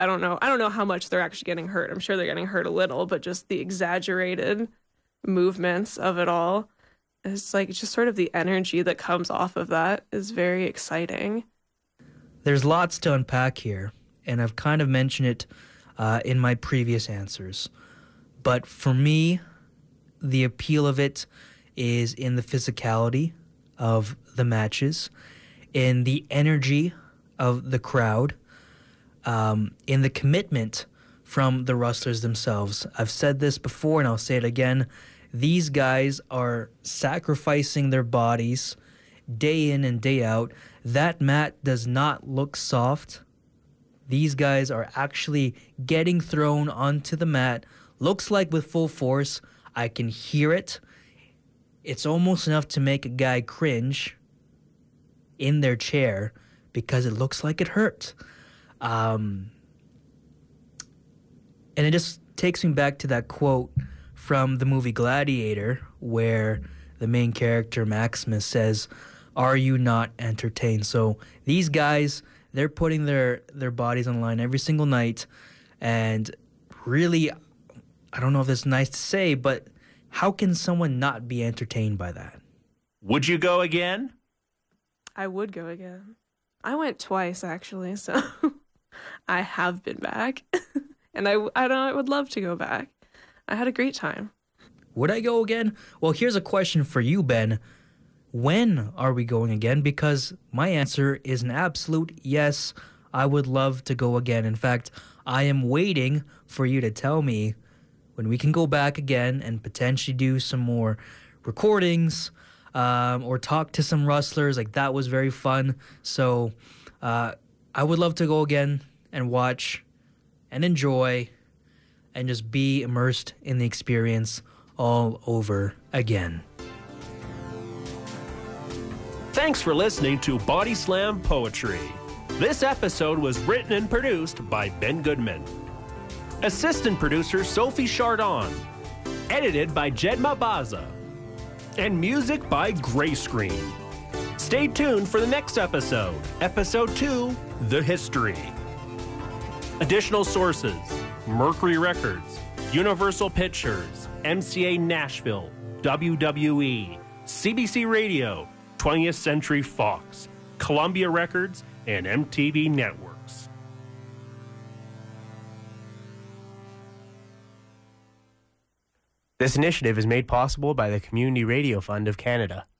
I don't know how much they're actually getting hurt. I'm sure they're getting hurt a little, but just the exaggerated movements of it all. It's like just sort of the energy that comes off of that is very exciting. There's lots to unpack here, and I've kind of mentioned it in my previous answers. But for me, the appeal of it is in the physicality of the matches, in the energy of the crowd, in the commitment from the wrestlers themselves. I've said this before and I'll say it again. These guys are sacrificing their bodies day in and day out. That mat does not look soft. These guys are actually getting thrown onto the mat. Looks like with full force. I can hear it. It's almost enough to make a guy cringe in their chair because it looks like it hurt. And it just takes me back to that quote from the movie Gladiator, where the main character, Maximus, says, "Are you not entertained?" So these guys, they're putting their bodies on the line every single night. And really, I don't know if it's nice to say, but how can someone not be entertained by that? Would you go again? I would go again. I went twice, actually, so I have been back. And I would love to go back. I had a great time. Would I go again? Well, here's a question for you, Ben. When are we going again? Because my answer is an absolute yes. I would love to go again. In fact, I am waiting for you to tell me when we can go back again and potentially do some more recordings or talk to some wrestlers. Like, that was very fun. So I would love to go again and watch and enjoy and just be immersed in the experience all over again. Thanks for listening to Body Slam Poetry. This episode was written and produced by Ben Goodman. Assistant producer Sophie Chardon. Edited by Jed Mabaza. And music by Gray Screen. Stay tuned for the next episode, Episode 2, The History. Additional sources: Mercury Records, Universal Pictures, MCA Nashville, WWE, CBC Radio, 20th Century Fox, Columbia Records, and MTV Networks. This initiative is made possible by the Community Radio Fund of Canada.